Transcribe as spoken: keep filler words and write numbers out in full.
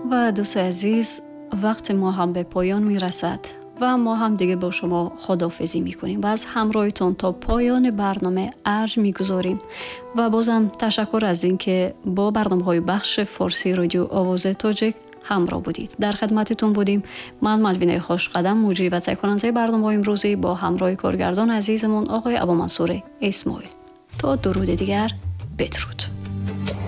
و دوست عزیز، وقت ما هم به پایان می رسد و ما هم دیگه با شما خداحافظی می کنیم و از همراهیتون تا پایان برنامه ارج می گذاریم و بازم تشکر از این که با برنامه های بخش فارسی رادیو آواز تاجیک همراه بودید. در خدمتتون بودیم من ملوینه خوشقدم، مجری و تهیه کننده برنامه های امروزی با همراه کارگردان عزیزمون آقای ابو منصور اسماعیل. تا درود دیگر، بدرود.